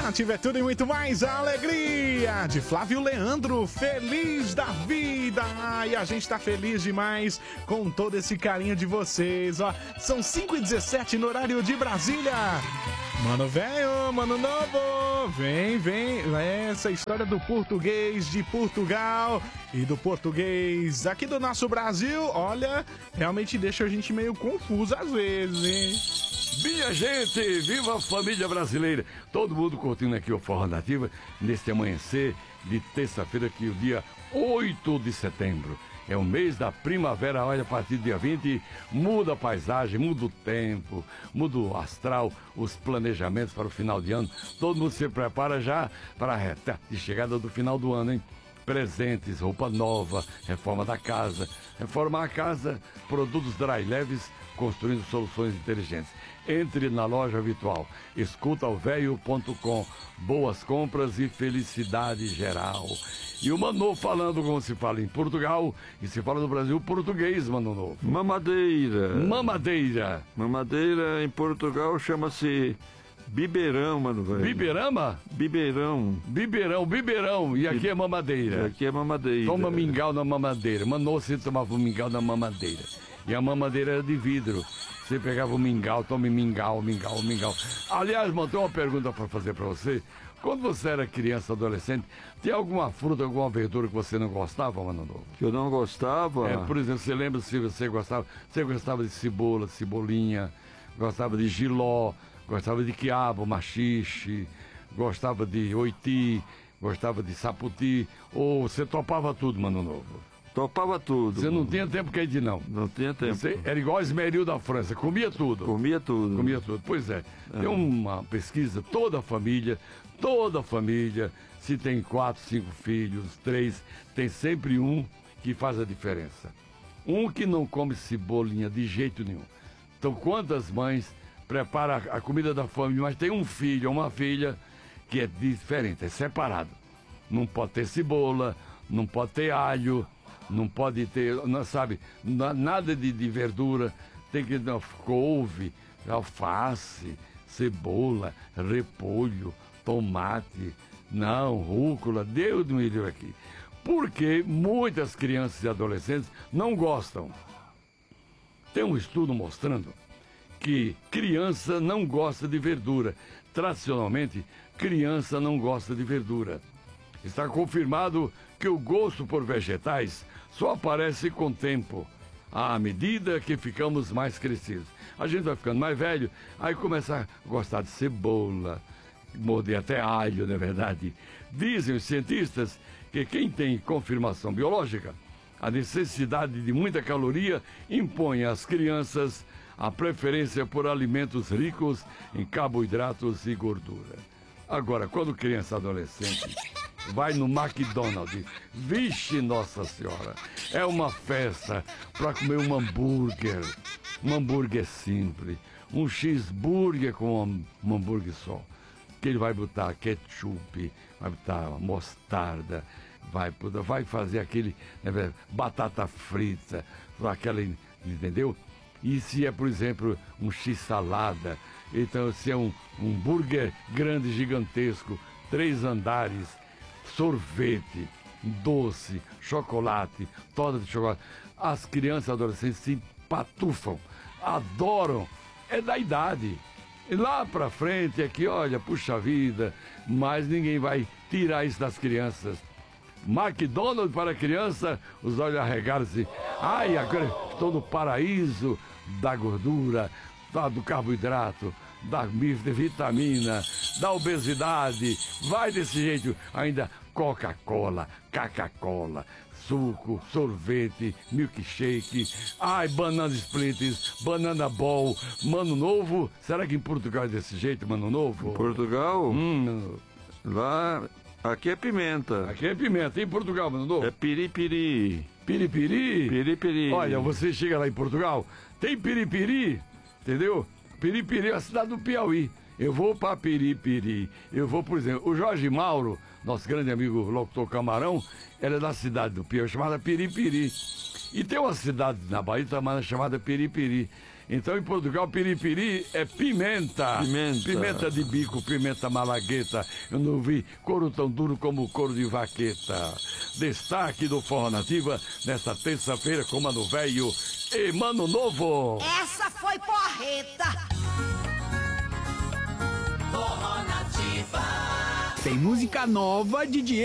Nativa é tudo e muito mais. A alegria de Flávio Leandro, feliz da vida. E a gente tá feliz demais com todo esse carinho de vocês. Ó, são 5h17 no horário de Brasília. Mano velho, mano novo, vem. Essa história do português de Portugal e do português aqui do nosso Brasil, olha, realmente deixa a gente meio confuso às vezes, hein? Minha gente, viva a família brasileira. Todo mundo curtindo aqui o Forró Nativa neste amanhecer de terça-feira, que o dia 8 de setembro. É o mês da primavera. Olha, a partir do dia 20 muda a paisagem, muda o tempo, muda o astral, os planejamentos para o final de ano. Todo mundo se prepara já para a chegada do final do ano, hein? Presentes, roupa nova, reforma da casa. Reformar a casa, produtos dry leves, construindo soluções inteligentes. Entre na loja virtual, escutaovelho.com. Boas compras e felicidade geral. E o Mano falando como se fala em Portugal e se fala no Brasil português, Mano Novo. Mamadeira. Mamadeira. Mamadeira em Portugal chama-se biberão, mano, velho. Biberama? Biberão. Biberão. E aqui é mamadeira. Aqui é mamadeira. Toma mingau na mamadeira. Mano, você tomava o mingau na mamadeira. E a mamadeira era de vidro. Você pegava o mingau, tome mingau. Aliás, mano, tem uma pergunta para fazer para você. Quando você era criança, adolescente, tem alguma fruta, alguma verdura que você não gostava, Mano Novo? Que eu não gostava? Por exemplo, você lembra se você gostava? Você gostava de cebola, de cebolinha, gostava de jiló, gostava de quiabo, machixe, gostava de oiti, gostava de saputi, ou você topava tudo, Mano Novo? Topava tudo. Você não tinha tempo que ir, não? Não tinha tempo. Você era igual Esmeril da França, comia tudo. Comia tudo. Pois é. Tem uma pesquisa, toda família, se tem 4, 5 filhos, 3, tem sempre um que faz a diferença. Um que não come cebolinha de jeito nenhum. Então, quantas mães preparam a comida da família, mas tem um filho ou uma filha que é diferente, é separado. Não pode ter cebola, não pode ter alho, não pode ter, não, sabe, nada de verdura. Tem que ter couve, alface, cebola, repolho, tomate, rúcula. Deus me livre aqui. Porque muitas crianças e adolescentes não gostam. Tem um estudo mostrando que criança não gosta de verdura. Tradicionalmente, criança não gosta de verdura. Está confirmado que o gosto por vegetais só aparece com o tempo, à medida que ficamos mais crescidos. A gente vai ficando mais velho, aí começa a gostar de cebola, morder até alho, não é verdade? Dizem os cientistas que quem tem confirmação biológica, a necessidade de muita caloria impõe às crianças a preferência por alimentos ricos em carboidratos e gordura. Agora, quando criança e adolescente vai no McDonald's, vixe Nossa Senhora, é uma festa para comer um hambúrguer simples, um cheeseburger com um hambúrguer só, que ele vai botar ketchup, vai botar mostarda, vai fazer aquele, né, batata frita, aquela, entendeu? E se é, por exemplo, um x-salada, então se é um burger grande, gigantesco, 3 andares, sorvete, doce, chocolate, torta de chocolate. As crianças e adolescentes se patufam, adoram, é da idade. E lá pra frente é que, olha, puxa vida, mas ninguém vai tirar isso das crianças. McDonald's para criança, os olhos arregados-se. Ai, agora estou no paraíso da gordura, do carboidrato, da vitamina, da obesidade. Vai desse jeito. Ainda Coca-Cola, suco, sorvete, milkshake, banana splits, banana ball, Mano Novo. Será que em Portugal é desse jeito, Mano Novo? Em Portugal? Lá, aqui é pimenta. Aqui é pimenta. Em Portugal, Mano Novo? É piripiri. Piripiri? Piripiri. Olha, você chega lá em Portugal, tem piripiri, entendeu? Piripiri é a cidade do Piauí. Eu vou para Piripiri. Eu vou, por exemplo, o Jorge Mauro, nosso grande amigo locutor Camarão, era da cidade do Piauí, chamada Piripiri. E tem uma cidade na Bahia chamada Piripiri. Então, em Portugal, piripiri é pimenta. Pimenta de bico, pimenta malagueta. Eu não vi couro tão duro como o couro de vaqueta. Destaque do Forró Nativa nesta terça-feira com Mano Velho e Mano Novo. Essa foi porreta. Tem música nova de